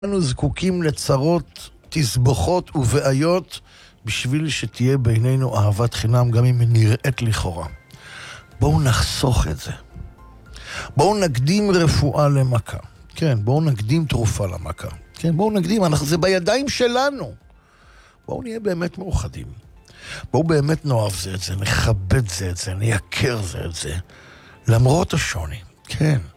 אנו זקוקים לצרות, תסבוכות ובעיות בשביל שתהיה בינינו אהבת חינם, גם אם היא נראית לכאורה. בואו נחסוך את זה. בואו נקדים רפואה למכה. כן, בואו נקדים תרופה למכה. כן, בואו נקדים, זה בידיים שלנו. בואו נהיה באמת מאוחדים. בואו באמת נאהב זה את זה, נכבד זה את זה, נייקר זה את זה. למרות השוני. כן,